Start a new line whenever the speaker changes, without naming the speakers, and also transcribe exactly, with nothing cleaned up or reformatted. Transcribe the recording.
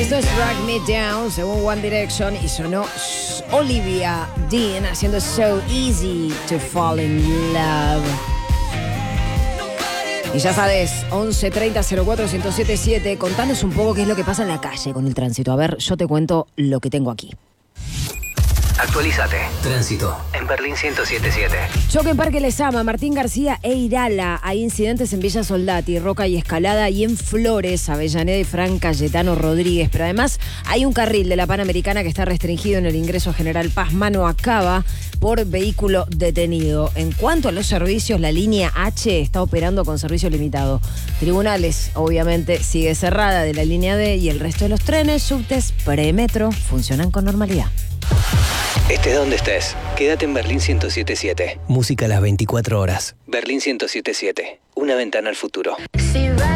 Esto es Drag Me Down, según One Direction, y sonó Olivia Dean haciendo So Easy to Fall in Love. Y ya sabes, once treinta cero cuatro uno cero siete siete, contanos un poco qué es lo que pasa en la calle con el tránsito. A ver, yo te cuento lo que tengo aquí.
Actualízate. Tránsito en Berlín ciento siete punto siete.
Choque en Parque Lezama, Martín García e Irala. Hay incidentes en Villa Soldati, Roca y Escalada, y en Flores, Avellaneda y Fran Cayetano Rodríguez. Pero además hay un carril de la Panamericana que está restringido en el ingreso a General Paz Mano Acaba por vehículo detenido. En cuanto a los servicios, la línea H está operando con servicio limitado. Tribunales, obviamente, sigue cerrada de la línea D, y el resto de los trenes, subtes, premetro funcionan con normalidad.
Estés donde estés, quédate en Berlín ciento siete punto siete. Música a las veinticuatro horas. Berlín ciento siete punto siete. Una ventana al futuro.